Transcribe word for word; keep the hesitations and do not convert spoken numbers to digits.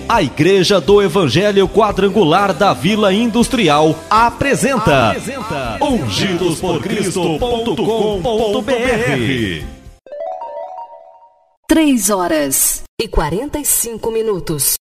A Igreja do Evangelho Quadrangular da Vila Industrial apresenta, apresenta ungidos por cristo ponto com ponto br. Três horas e quarenta e cinco minutos.